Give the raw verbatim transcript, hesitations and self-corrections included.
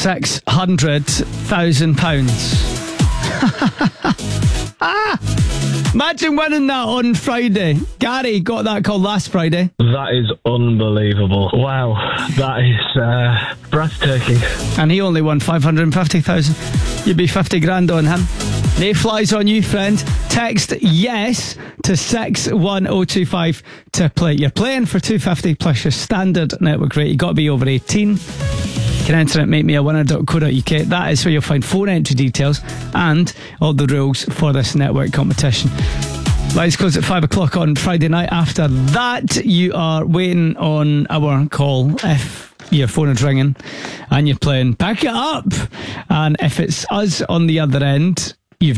six hundred thousand pounds. Ah! Imagine winning that on Friday. Gary got that call last Friday. That is unbelievable. Wow, that is uh, breathtaking. And he only won five hundred fifty thousand. You'd be fifty grand on him. No flies on you, friend. Text yes to six one oh two five to play. You're playing for two hundred fifty plus your standard network rate. You've got to be over eighteen. You can enter at make me a winner dot co dot uk. That is where you'll find phone entry details and all the rules for this network competition. Lights close at five o'clock on Friday night. After that, you are waiting on our call if your phone is ringing and you're playing Back It Up. And if it's us on the other end,